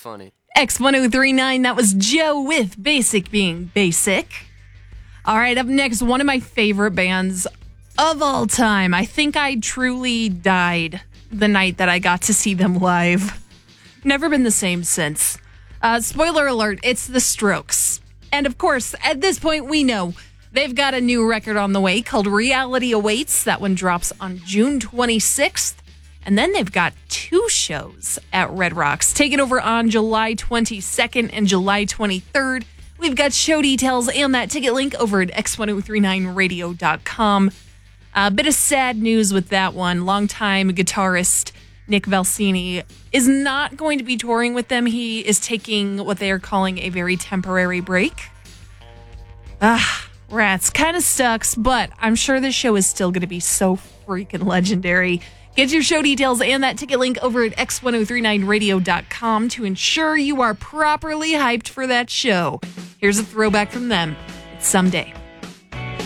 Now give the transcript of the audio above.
funny. X1039, that was Joe with Basic Being Basic. All right, up next, one of my favorite bands of all time. I think I truly died the night that I got to see them live. Never been the same since. Spoiler alert, it's The Strokes. And of course, at this point, we know they've got a new record on the way called Reality Awaits. That one drops on June 26th. And then they've got 2 shows at Red Rocks, taking over on July 22nd and July 23rd. We've got show details and that ticket link over at x1039radio.com. A bit of sad news with that one. Longtime guitarist Nick Valsini is not going to be touring with them. He is taking what they are calling a very temporary break. Rats. Kind of sucks, but I'm sure this show is still going to be so freaking legendary. Get your show details and that ticket link over at x1039radio.com to ensure you are properly hyped for that show. Here's a throwback from them. It's Someday.